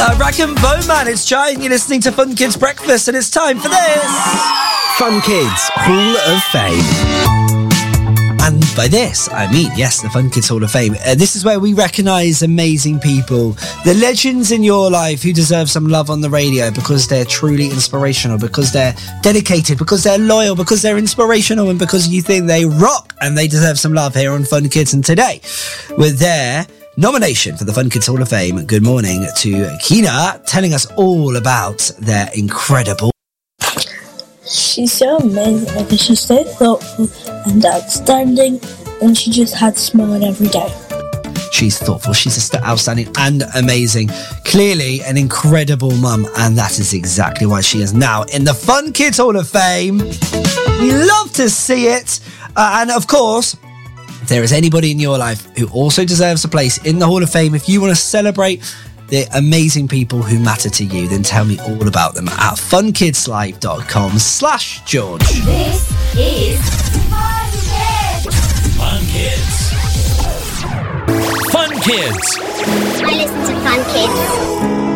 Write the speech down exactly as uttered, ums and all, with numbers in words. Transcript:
Uh, Rackham Bowman, it's Chai, and you're listening to Fun Kids Breakfast, and it's time for this. Fun Kids Hall of Fame. And by this, I mean, yes, the Fun Kids Hall of Fame. Uh, this is where we recognise amazing people, the legends in your life who deserve some love on the radio because they're truly inspirational, because they're dedicated, because they're loyal, because they're inspirational, and because you think they rock and they deserve some love here on Fun Kids. And today, with their nomination for the Fun Kids Hall of Fame, good morning to Kina, telling us all about their incredible... She's so amazing because she's so thoughtful and outstanding, and she just had a smile every day. She's thoughtful, she's just outstanding and amazing. Clearly an incredible mum, and that is exactly why she is now in the Fun Kids Hall of Fame. We love to see it. Uh, and of course, if there is anybody in your life who also deserves a place in the Hall of Fame, if you want to celebrate the amazing people who matter to you, then tell me all about them at funkidslive.com slash George. This is Fun Kids. Fun Kids. Fun Kids. I listen to Fun Kids.